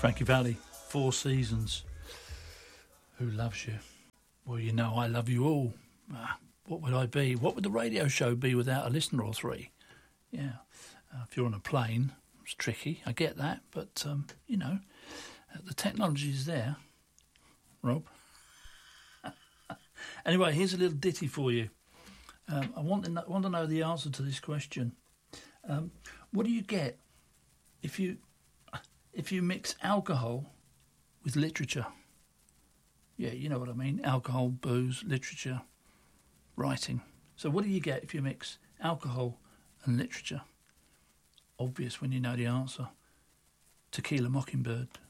Frankie Valli, Four Seasons. Who loves you? Well, you know I love you all. What would I be? What would the radio show be without a listener or three? Yeah. If you're on a plane, it's tricky. I get that. But, you know, the technology is there. Rob? Anyway, here's a little ditty for you. I want to know the answer to this question. What do you get if you mix alcohol with literature? Yeah, you know what I mean. Alcohol, booze, literature, writing. So what do you get if you mix alcohol and literature? Obvious when you know the answer. To Kill a Mockingbird.